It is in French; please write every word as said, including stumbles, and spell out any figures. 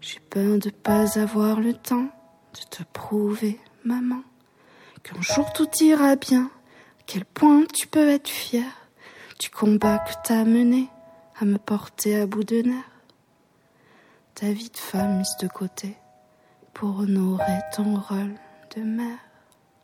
J'ai peur de pas avoir le temps de te prouver, maman, qu'un jour tout ira bien, à quel point tu peux être fière du combat que t'as mené à me porter à bout de nerfs. Ta vie de femme mise de côté pour honorer ton rôle de mère.